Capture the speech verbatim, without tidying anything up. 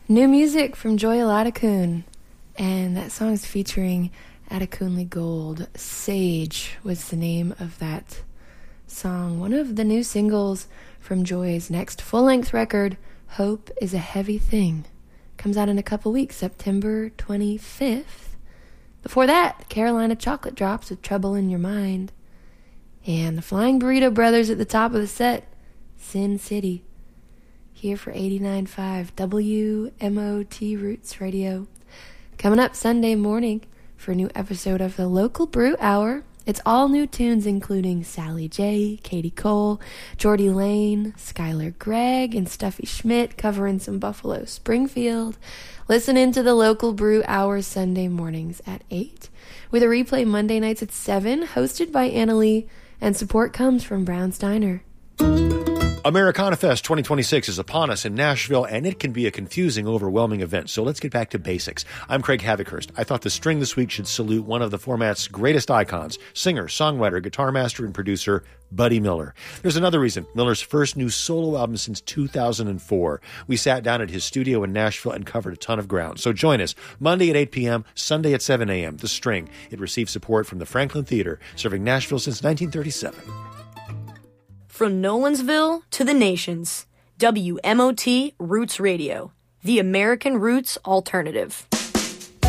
New music from Joy Aladakun, and that song is featuring Adekunle Gold. Sage was the name of that song. One of the new singles from Joy's next full-length record, Hope is a Heavy Thing. Comes out in a couple weeks, September twenty-fifth. Before that, Carolina Chocolate Drops with Trouble in Your Mind. And the Flying Burrito Brothers at the top of the set, Sin City. Here for eighty-nine point five W M O T Roots Radio. Coming up Sunday morning for a new episode of the Local Brew Hour. It's all new tunes including Sally J, Katie Cole, Jordy Lane, Skylar Gregg, and Stuffy Schmidt covering some Buffalo Springfield. Listen in to the Local Brew Hour Sunday mornings at eight, with a replay Monday nights at seven, hosted by Anna Lee, and support comes from Brown's Diner. Americana Fest twenty twenty-six is upon us in Nashville, and it can be a confusing, overwhelming event. So let's get back to basics. I'm Craig Havikhurst. I thought the string this week should salute one of the format's greatest icons, singer, songwriter, guitar master, and producer, Buddy Miller. There's another reason, Miller's first new solo album since two thousand four. We sat down at his studio in Nashville and covered a ton of ground. So join us Monday at eight p.m., Sunday at seven a.m. The String. It receives support from the Franklin Theater, serving Nashville since nineteen thirty-seven. From Nolensville to the nations, W M O T Roots Radio, the American Roots Alternative.